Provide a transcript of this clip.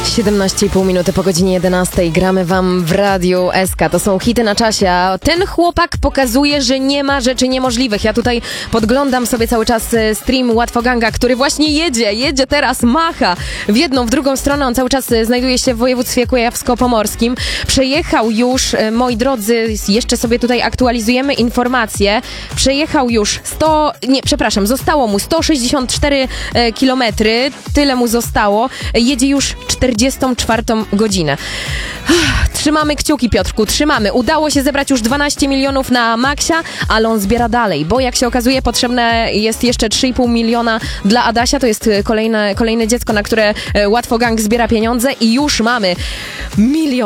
17,5 minuty po godzinie 11 gramy wam w Radiu SK. To są hity na czasie, a ten chłopak pokazuje, że nie ma rzeczy niemożliwych. Ja tutaj podglądam sobie cały czas stream Łatwoganga, który właśnie jedzie teraz, macha w jedną, w drugą stronę. On cały czas znajduje się w województwie kujawsko-pomorskim. Przejechał już, moi drodzy, jeszcze sobie tutaj aktualizujemy informacje. Przejechał już zostało mu 164 kilometry. Tyle mu zostało. Jedzie już 44 godzinę. Trzymamy kciuki, Piotrku, trzymamy. Udało się zebrać już 12 milionów na Maxia, ale on zbiera dalej, bo jak się okazuje, potrzebne jest jeszcze 3,5 miliona dla Adasia. To jest kolejne dziecko, na które Łatwogang zbiera pieniądze i już mamy 1